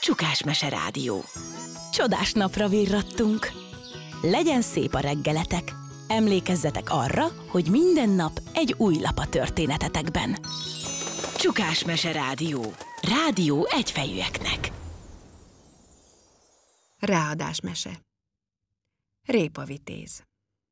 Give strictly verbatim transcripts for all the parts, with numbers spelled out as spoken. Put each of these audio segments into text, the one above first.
Csukásmese Rádió. Csodás napra virrattunk. Legyen szép a reggeletek. Emlékezzetek arra, hogy minden nap egy új lap a történetetekben. Csukásmese Rádió. Rádió egyfejűeknek. Ráadásmese. Répavitéz.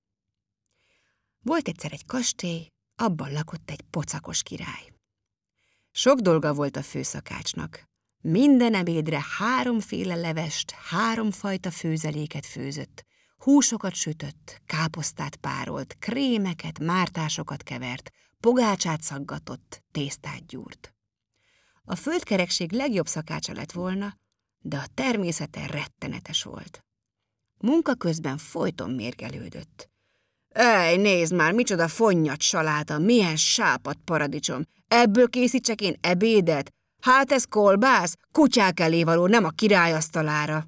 Volt egyszer egy kastély, abban lakott egy pocakos király. Sok dolga volt a főszakácsnak. Minden ebédre háromféle levest, háromfajta főzeléket főzött, húsokat sütött, káposztát párolt, krémeket, mártásokat kevert, pogácsát szaggatott, tésztát gyúrt. A földkerekség legjobb szakácsa lett volna, de a természete rettenetes volt. Munka közben folyton mérgelődött. Ej, nézd már, micsoda fonnyat saláta, milyen sápadt paradicsom! Ebből készítsek én ebédet? Hát ez kolbász, kutyák elé való, nem a király asztalára.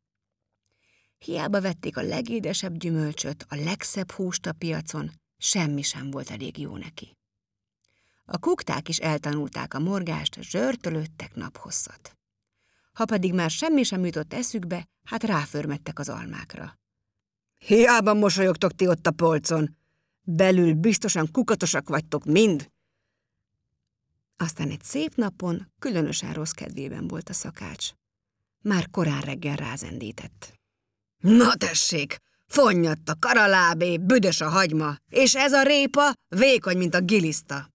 Hiába vették a legédesebb gyümölcsöt, a legszebb húst a piacon, semmi sem volt elég jó neki. A kukták is eltanulták a morgást, zsörtölődtek naphosszat. Ha pedig már semmi sem jutott eszükbe, hát ráförmettek az almákra. Hiába mosolyogtok ti ott a polcon, belül biztosan kukatosak vagytok mind. Aztán egy szép napon különösen rossz kedvében volt a szakács. Már korán reggel rázendített. Na tessék, fonnyadt a karalábé, büdös a hagyma, és ez a répa vékony, mint a giliszta.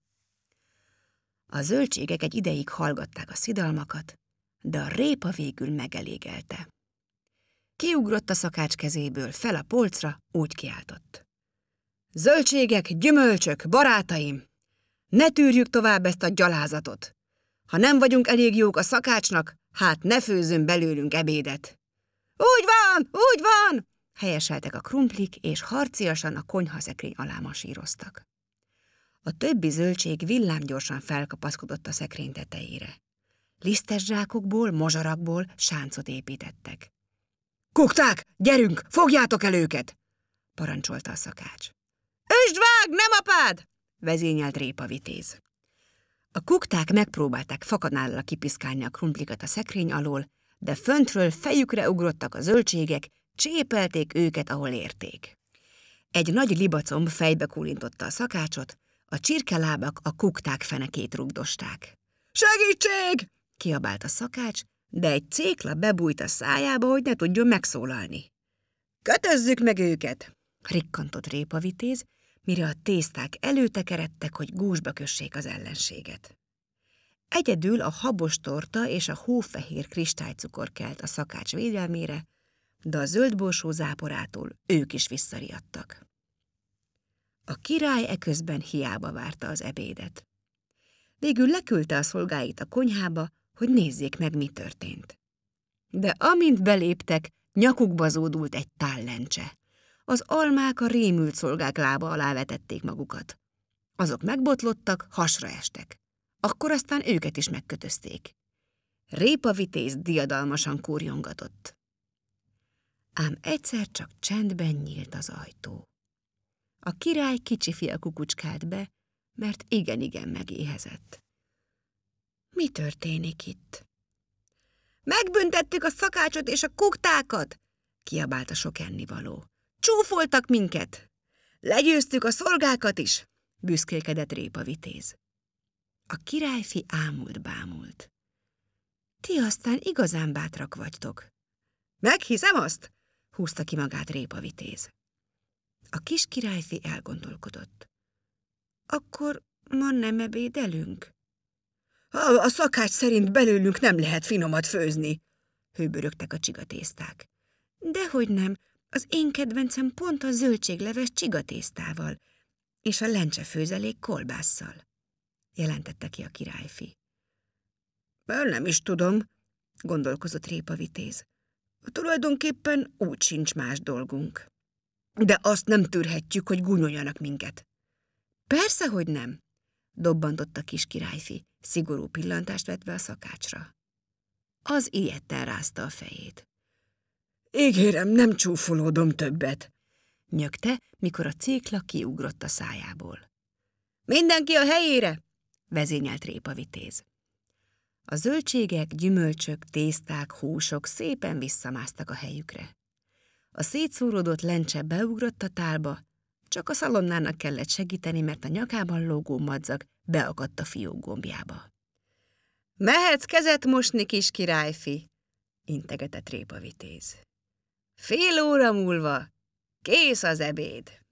A zöldségek egy ideig hallgatták a szidalmakat, de a répa végül megelégelte. Kiugrott a szakács kezéből, fel a polcra, úgy kiáltott. Zöldségek, gyümölcsök, barátaim! Ne tűrjük tovább ezt a gyalázatot. Ha nem vagyunk elég jók a szakácsnak, hát ne főzzön belőlünk ebédet. Úgy van, úgy van! Helyeseltek a krumplik, és harciasan a konyhaszekrény alá masíroztak. A többi zöldség villámgyorsan felkapaszkodott a szekrény tetejére. Lisztes zsákokból, mozsarakból sáncot építettek. Kukták, gyerünk, fogjátok el őket! Parancsolta a szakács. Üsd vág, nem apád! Vezényelt Répavitéz. A kukták megpróbálták fakanállal kipiszkálni a krumplikat a szekrény alól, de föntről fejükre ugrottak a zöldségek, csépelték őket, ahol érték. Egy nagy libacomb fejbe kúlintotta a szakácsot, a csirkelábak a kukták fenekét rugdosták. Segítség! Kiabált a szakács, de egy cékla bebújt a szájába, hogy ne tudjon megszólalni. Kötözzük meg őket! Rikkantott Répavitéz, mire a tészták előtekeredtek, hogy gúzsba kössék az ellenséget. Egyedül a habos torta és a hófehér kristálycukor kelt a szakács védelmére, de a zöldborsó záporától ők is visszariadtak. A király eközben hiába várta az ebédet. Végül leküldte a szolgáit a konyhába, hogy nézzék meg, mi történt. De amint beléptek, nyakukba zúdult egy tál lencse. Az almák a rémült szolgák lába alá vetették magukat. Azok megbotlottak, hasra estek. Akkor aztán őket is megkötözték. Répavitéz diadalmasan kúrjongatott. Ám egyszer csak csendben nyílt az ajtó. A király kicsi fia kukucskált be, mert igen-igen megéhezett. Mi történik itt? Megbüntettük a szakácsot és a kuktákat, kiabált a sok ennivaló. Csúfoltak minket! Legyőztük a szolgákat is, büszkélkedett Répavitéz. A királyfi ámult-bámult. Ti aztán igazán bátrak vagytok. Meghiszem azt, húzta ki magát Répavitéz. A kis királyfi elgondolkodott. Akkor ma nem ebédelünk? A, a szakács szerint belőlünk nem lehet finomat főzni, hőbörögtek a csigatészták. Dehogy nem, az én kedvencem pont a zöldségleves csigatésztával, és a lencsefőzelék kolbásszal, jelentette ki a királyfi. Nem is tudom, gondolkozott Répavitéz. Tulajdonképpen úgy sincs más dolgunk. De azt nem tűrhetjük, hogy gúnyoljanak minket. Persze, hogy nem, dobbantott a kis királyfi, szigorú pillantást vetve a szakácsra. Az ijedten rázta a fejét. Ígérem, nem csúfolódom többet, nyögte, mikor a cékla kiugrott a szájából. Mindenki a helyére, vezényelt Répavitéz. A zöldségek, gyümölcsök, tészták, húsok szépen visszamásztak a helyükre. A szétszóródott lencse beugrott a tálba, csak a szalonnának kellett segíteni, mert a nyakában lógó madzag beakadt a fiók gombjába. Mehetsz kezet mosni, kis királyfi, integetett Répa vitéz. Fél óra múlva kész az ebéd.